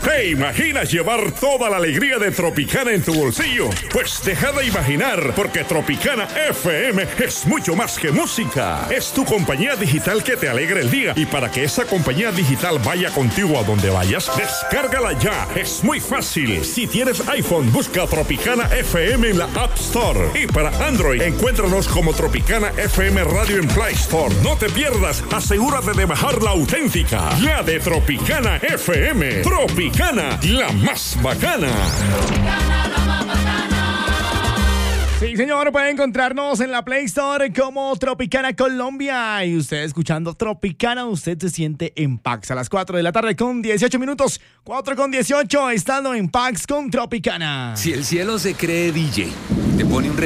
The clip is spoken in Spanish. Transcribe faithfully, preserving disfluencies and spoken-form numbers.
¿Te imaginas llevar toda la alegría de Tropicana en tu bolsillo? Pues deja de imaginar, porque Tropicana F M es mucho más que música. Es tu compañía digital que te alegra el día. Y para que esa compañía digital vaya contigo a donde vayas, descárgala ya. Es muy fácil. Si tienes iPhone, busca Tropicana F M en la App Store. Y para Android, encuéntranos como Tropicana F M Radio en Play Store. No te pierdas, asegúrate de bajar la auténtica, la de Tropicana F M. Tropicana, la más bacana. Tropicana, la más bacana. Sí, señor, puede encontrarnos en la Play Store como Tropicana Colombia. Y usted escuchando Tropicana, usted se siente en Pax a las cuatro de la tarde con dieciocho minutos. cuatro con dieciocho, estando en Pax con Tropicana. Si el cielo se cree D J, te pone un